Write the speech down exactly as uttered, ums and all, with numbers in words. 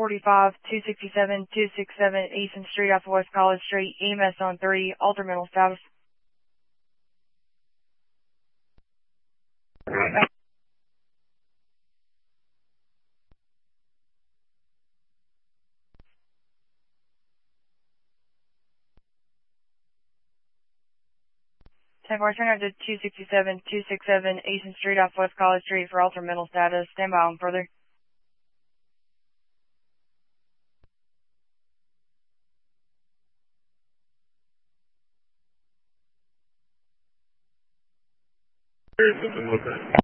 forty-five, two sixty-seven, two sixty-seven Easton Street off West College Street, E M S on three, alter mental status. Right. ten four, turn out to two sixty-seven, two sixty-seven Easton Street off West College Street for alter mental status. Stand by on further. What's that?